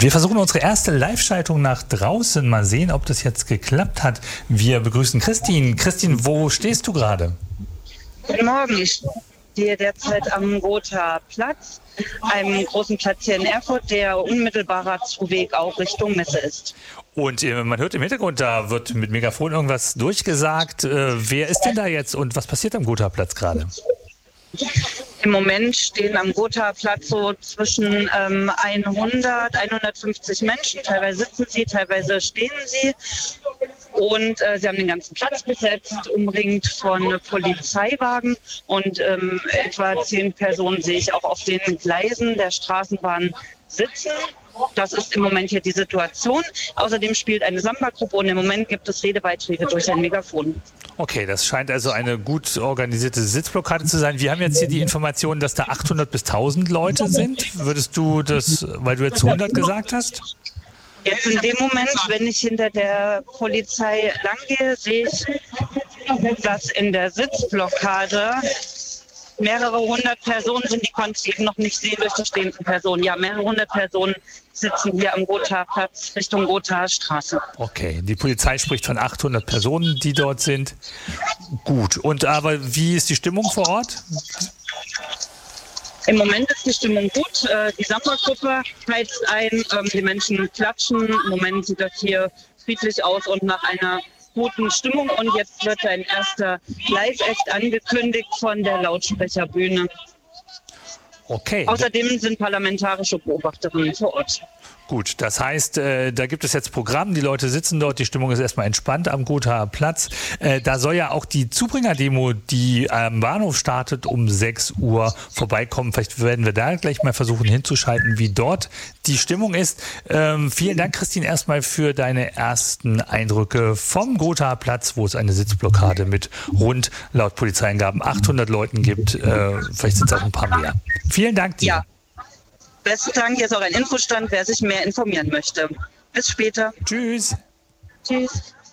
Wir versuchen unsere erste Live-Schaltung nach draußen. Mal sehen, ob das jetzt geklappt hat. Wir begrüßen Christine. Christine, wo stehst du gerade? Guten Morgen, ich stehe derzeit am Gotha-Platz, einem großen Platz hier in Erfurt, der unmittelbarer Zuweg auch Richtung Messe ist. Und man hört im Hintergrund, da wird mit Megafon irgendwas durchgesagt. Wer ist denn da jetzt und was passiert am Gotha-Platz gerade? Im Moment stehen am Gotha-Platz so zwischen 100, 150 Menschen. Teilweise sitzen sie, teilweise stehen sie. Und sie haben den ganzen Platz besetzt, umringt von Polizeiwagen. Und etwa 10 Personen sehe ich auch auf den Gleisen der Straßenbahn sitzen. Das ist im Moment hier die Situation. Außerdem spielt eine Samba-Gruppe und im Moment gibt es Redebeiträge durch ein Megafon. Okay, das scheint also eine gut organisierte Sitzblockade zu sein. Wir haben jetzt hier die Information, dass da 800 bis 1000 Leute sind. Würdest du das, weil du jetzt 100 gesagt hast? Jetzt in dem Moment, wenn ich hinter der Polizei langgehe, sehe ich, dass in der Sitzblockade mehrere hundert Personen sind, die konnte ich eben noch nicht sehen durch die stehenden Personen. Ja, mehrere hundert Personen sitzen hier am Gotha-Platz Richtung Gotha-Straße. Okay, die Polizei spricht von 800 Personen, die dort sind. Gut, und aber wie ist die Stimmung vor Ort? Im Moment ist die Stimmung gut. Die Samba-Gruppe heizt ein, die Menschen klatschen. Im Moment sieht das hier friedlich aus und nach einer guten Stimmung. Und jetzt wird ein erster Live-Act angekündigt von der Lautsprecherbühne. Okay. Außerdem sind parlamentarische Beobachterinnen vor Ort. Gut, das heißt, da gibt es jetzt Programm, die Leute sitzen dort, die Stimmung ist erstmal entspannt am Gotha-Platz. Da soll ja auch die Zubringer-Demo, die am Bahnhof startet, um 6 Uhr vorbeikommen. Vielleicht werden wir da gleich mal versuchen hinzuschalten, wie dort die Stimmung ist. Vielen Dank, Christine, erstmal für deine ersten Eindrücke vom Gotha-Platz, wo es eine Sitzblockade mit rund, laut Polizeiangaben, 800 Leuten gibt. Vielleicht sind es auch ein paar mehr. Vielen Dank dir. Ja. Besten Dank, hier ist auch ein Infostand, wer sich mehr informieren möchte. Bis später. Tschüss. Tschüss.